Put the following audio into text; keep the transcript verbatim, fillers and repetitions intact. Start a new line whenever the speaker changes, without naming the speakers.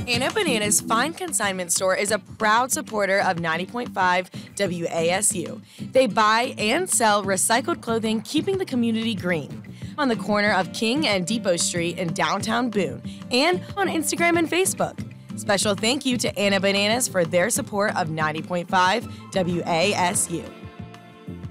Anna Banana's Fine Consignment Store is a proud supporter of ninety point five W A S U. They buy and sell recycled clothing, keeping the community green. On the corner of King and Depot Street in downtown Boone, and on Instagram and Facebook. Special thank you to Anna Bananas for their support of ninety point five W A S U.